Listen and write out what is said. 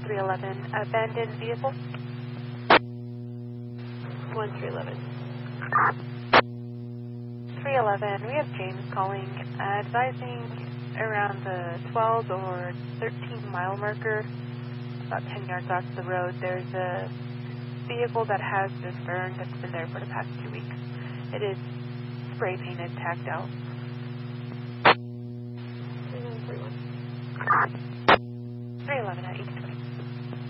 1311, abandoned vehicle. 1311. 311, we have James calling, advising around the 12 or 13 mile marker, about 10 yards off the road, there's a vehicle that has been burned that's been there for the past 2 weeks. It is spray painted, tagged out. 3931. 311 at 820.